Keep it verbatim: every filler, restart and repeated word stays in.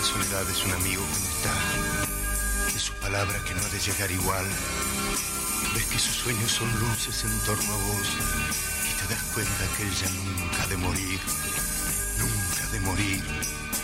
soledad es un amigo que no está, de su palabra que no ha de llegar igual. Ves que sus sueños son luces en torno a vos y te das cuenta que ella nunca ha de morir, nunca ha de morir.